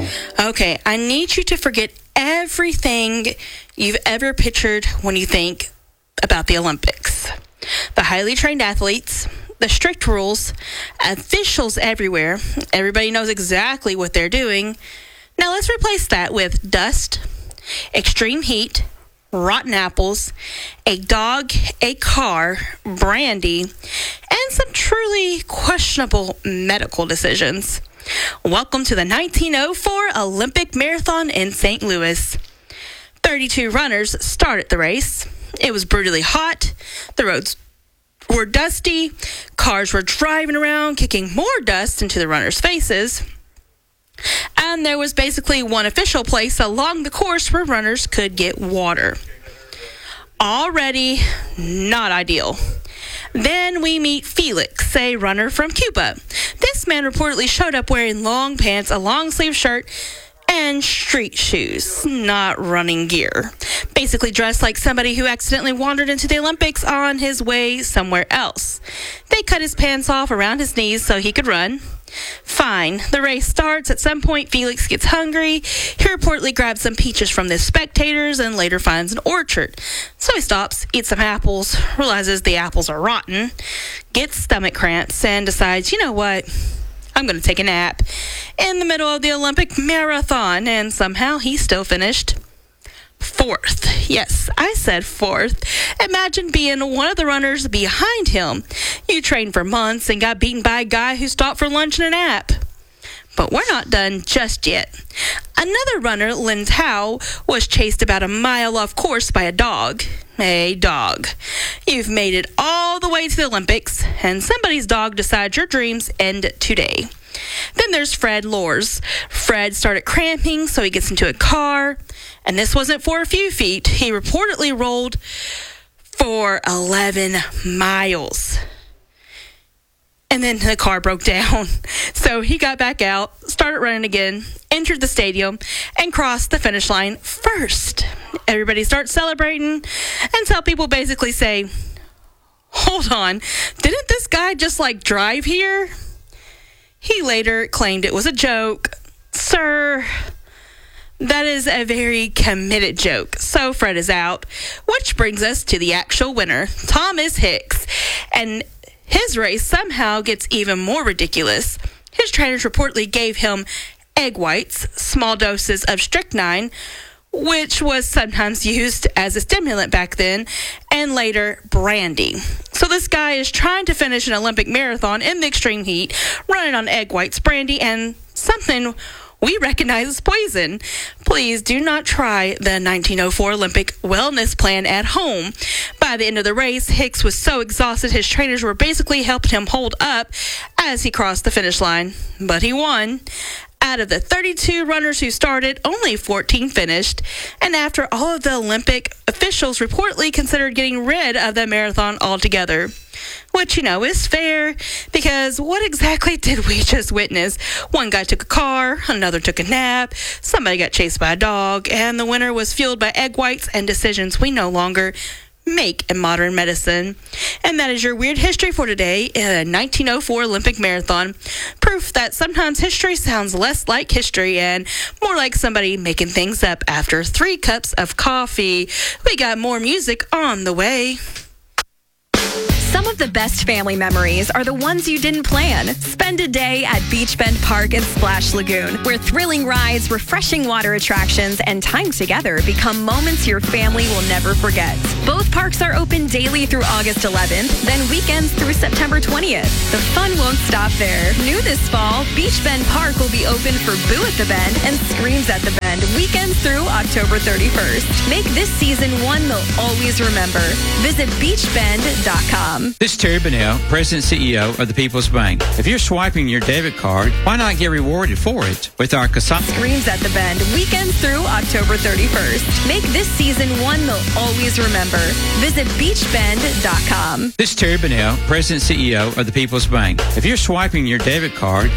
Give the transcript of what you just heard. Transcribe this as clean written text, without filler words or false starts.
Okay, I need you to forget everything you've ever pictured when you think about the Olympics. The highly trained athletes, the strict rules, officials everywhere. Everybody knows exactly what they're doing. Now let's replace that with dust, extreme heat, rotten apples, a dog, a car, brandy, and some truly questionable medical decisions. Welcome to the 1904 Olympic Marathon in St. Louis. 32 runners started the race. It was brutally hot. The roads were dusty. Cars were driving around, kicking more dust into the runners' faces. And there was basically one official place along the course where runners could get water. Already not ideal. Then we meet Felix, a runner from Cuba. This man reportedly showed up wearing long pants, a long-sleeve shirt, and street shoes, not running gear. Basically dressed like somebody who accidentally wandered into the Olympics on his way somewhere else. They cut his pants off around his knees so he could run. Fine. The race starts. At some point, Felix gets hungry. He reportedly grabs some peaches from the spectators and later finds an orchard. So he stops, eats some apples, realizes the apples are rotten, gets stomach cramps, and decides, you know what? I'm going to take a nap in the middle of the Olympic marathon. And somehow he still finished fourth. Yes, I said fourth. Imagine being one of the runners behind him. You trained for months and got beaten by a guy who stopped for lunch and a nap. But we're not done just yet. Another runner, Lin Tao, was chased about a mile off course by a dog. A dog. You've made it all the way to the Olympics, and somebody's dog decides your dreams end today. Then there's Fred Lors. Fred started cramping, so he gets into a car. And this wasn't for a few feet. He reportedly rolled for 11 miles. And then the car broke down. So he got back out, started running again, entered the stadium, and crossed the finish line first. Everybody starts celebrating until people basically say, hold on, didn't this guy just drive here? He later claimed it was a joke. Sir, that is a very committed joke. So Fred is out, which brings us to the actual winner, Thomas Hicks. And his race somehow gets even more ridiculous. His trainers reportedly gave him egg whites, small doses of strychnine, which was sometimes used as a stimulant back then, and later brandy. So this guy is trying to finish an Olympic marathon in the extreme heat, running on egg whites, brandy, and something we recognize as poison. Please do not try the 1904 Olympic wellness plan at home. By the end of the race, Hicks was so exhausted his trainers were basically helping him hold up as he crossed the finish line. But he won. Out of the 32 runners who started, only 14 finished. And after all of the Olympic officials reportedly considered getting rid of the marathon altogether. Which, is fair, because what exactly did we just witness? One guy took a car, another took a nap, somebody got chased by a dog, and the winner was fueled by egg whites and decisions we no longer make in modern medicine. And that is your weird history for today in a 1904 Olympic marathon. Proof that sometimes history sounds less like history and more like somebody making things up after 3 cups of coffee. We got more music on the way. Some of the best family memories are the ones you didn't plan. Spend a day at Beach Bend Park and Splash Lagoon, where thrilling rides, refreshing water attractions, and time together become moments your family will never forget. Both parks are open daily through August 11th, then weekends through September 20th. The fun won't stop there. New this fall, Beach Bend Park will be open for Boo at the Bend and Screams at the Bend, weekends through October 31st. Make this season one they'll always remember. Visit beachbend.com. This is Terry Bunnell, President and CEO of the People's Bank. If you're swiping your debit card, why not get rewarded for it with our Screams at the Bend, weekends through October 31st. Make this season one they'll always remember. Visit beachbend.com. This is Terry Bunnell, President and CEO of the People's Bank. If you're swiping your debit card,